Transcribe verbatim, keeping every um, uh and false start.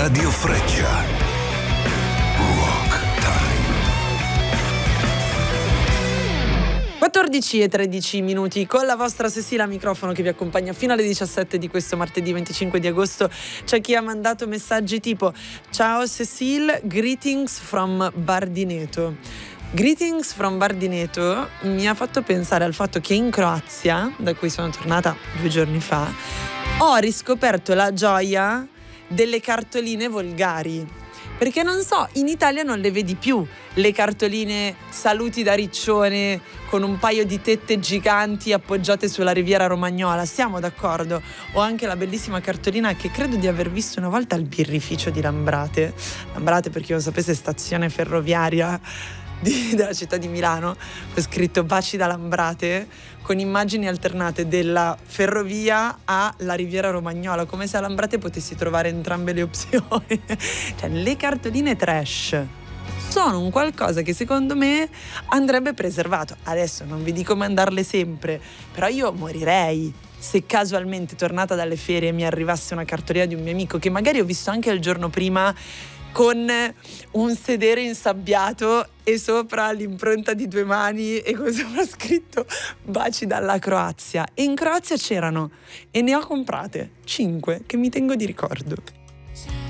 Radio Freccia. Rock Time. quattordici e tredici minuti con la vostra Cecilia al microfono che vi accompagna fino alle diciassette di questo martedì venticinque di agosto. C'è chi ha mandato messaggi tipo: ciao Cecil, greetings from Bardineto. Greetings from Bardineto mi ha fatto pensare al fatto che in Croazia, da cui sono tornata due giorni fa, ho riscoperto la gioia delle cartoline volgari. Perché non so, in Italia non le vedi più le cartoline saluti da Riccione con un paio di tette giganti appoggiate sulla riviera romagnola, siamo d'accordo? O anche la bellissima cartolina che credo di aver visto una volta al birrificio di Lambrate. Lambrate, per chi non sapesse, stazione ferroviaria di, della città di Milano, ho scritto Baci da Lambrate, con immagini alternate della ferrovia alla riviera romagnola, come se a Lambrate potessi trovare entrambe le opzioni. Cioè, le cartoline trash sono un qualcosa che secondo me andrebbe preservato. Adesso non vi dico mandarle sempre, però io morirei se casualmente, tornata dalle ferie, mi arrivasse una cartolina di un mio amico che magari ho visto anche il giorno prima, con un sedere insabbiato e sopra l'impronta di due mani e con sopra scritto Baci dalla Croazia. E in Croazia c'erano, e ne ho comprate cinque che mi tengo di ricordo.